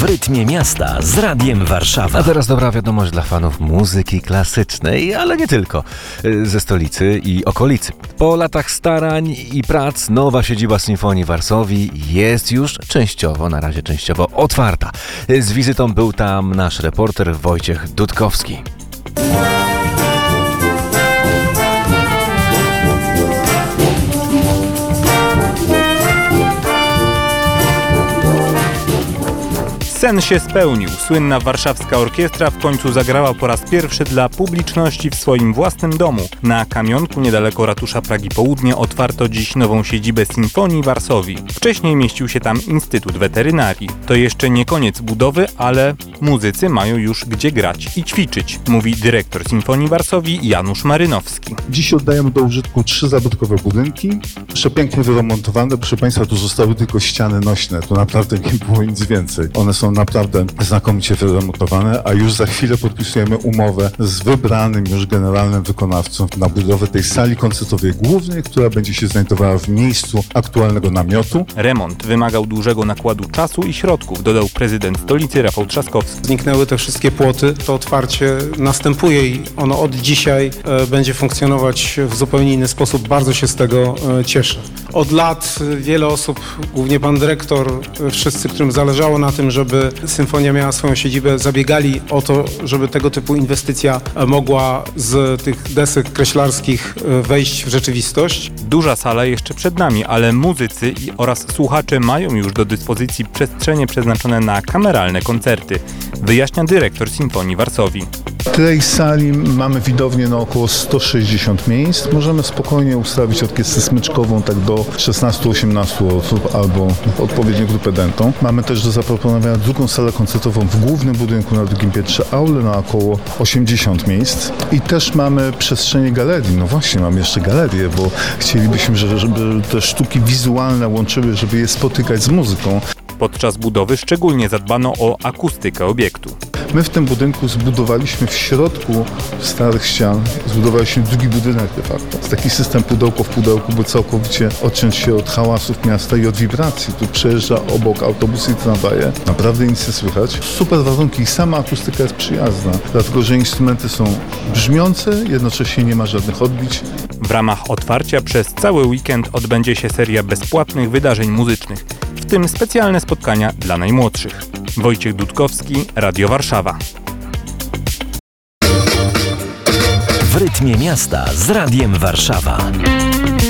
rytmie miasta z Radiem Warszawa. A teraz dobra wiadomość dla fanów muzyki klasycznej, ale nie tylko, ze stolicy i okolicy. Po latach starań i prac nowa siedziba Sinfonii Varsovii jest już na razie częściowo otwarta. Z wizytą był tam nasz reporter Wojciech Dudkowski. Sen się spełnił. Słynna warszawska orkiestra w końcu zagrała po raz pierwszy dla publiczności w swoim własnym domu. Na Kamionku, niedaleko ratusza Pragi Południe, otwarto dziś nową siedzibę Sinfonii Varsovii. Wcześniej mieścił się tam Instytut Weterynarii. To jeszcze nie koniec budowy, ale muzycy mają już gdzie grać i ćwiczyć, mówi dyrektor Sinfonii Varsovii Janusz Marynowski. Dziś oddajemy do użytku 3 zabytkowe budynki, przepięknie wyremontowane. Proszę Państwa, tu zostały tylko ściany nośne, tu naprawdę nie było nic więcej. One są naprawdę znakomicie wyremontowane, a już za chwilę podpisujemy umowę z wybranym już generalnym wykonawcą na budowę tej sali koncertowej głównej, która będzie się znajdowała w miejscu aktualnego namiotu. Remont wymagał dużego nakładu czasu i środków, dodał prezydent stolicy Rafał Trzaskowski. Zniknęły te wszystkie płoty, to otwarcie następuje i ono od dzisiaj będzie funkcjonować w zupełnie inny sposób. Bardzo się z tego cieszę. Od lat wiele osób, głównie pan dyrektor, wszyscy, którym zależało na tym, żeby Symfonia miała swoją siedzibę, zabiegali o to, żeby tego typu inwestycja mogła z tych desek kreślarskich wejść w rzeczywistość. Duża sala jeszcze przed nami, ale muzycy oraz słuchacze mają już do dyspozycji przestrzenie przeznaczone na kameralne koncerty, wyjaśnia dyrektor Sinfonii Varsovii. W tej sali mamy widownię na około 160 miejsc. Możemy spokojnie ustawić orkiestrę smyczkową tak do 16-18 osób albo odpowiednią grupę dętą. Mamy też do zaproponowania drugą salę koncertową w głównym budynku na drugim piętrze aulę na około 80 miejsc. I też mamy przestrzenie galerii. No właśnie, mamy jeszcze galerię, bo chcielibyśmy, żeby te sztuki wizualne łączyły, żeby je spotykać z muzyką. Podczas budowy szczególnie zadbano o akustykę obiektu. My w tym budynku zbudowaliśmy w środku starych ścian, zbudowaliśmy drugi budynek de facto. To taki system pudełko w pudełku, by całkowicie odciąć się od hałasów miasta i od wibracji. Tu przejeżdża obok autobusy i tramwaje. Naprawdę nic nie słychać. Super warunki i sama akustyka jest przyjazna, dlatego że instrumenty są brzmiące, jednocześnie nie ma żadnych odbić. W ramach otwarcia przez cały weekend odbędzie się seria bezpłatnych wydarzeń muzycznych, w tym specjalne spotkania dla najmłodszych. Wojciech Dudkowski, Radio Warszawa. W rytmie miasta z Radiem Warszawa.